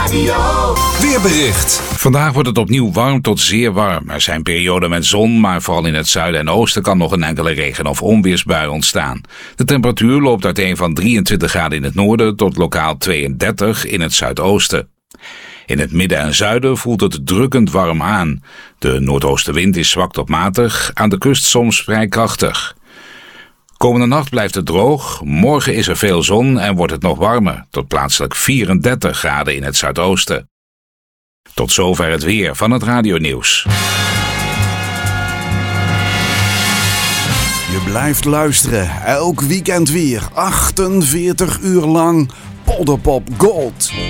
Radio. Weerbericht. Vandaag wordt het opnieuw warm tot zeer warm. Er zijn perioden met zon, maar vooral in het zuiden en oosten kan nog een enkele regen- of onweersbui ontstaan. De temperatuur loopt uiteen van 23 graden in het noorden tot lokaal 32 in het zuidoosten. In het midden en zuiden voelt het drukkend warm aan. De noordoostenwind is zwak tot matig, aan de kust soms vrij krachtig. Komende nacht blijft het droog, morgen is er veel zon en wordt het nog warmer, tot plaatselijk 34 graden in het zuidoosten. Tot zover het weer van het radionieuws. Je blijft luisteren, elk weekend weer, 48 uur lang, Polderpop Gold.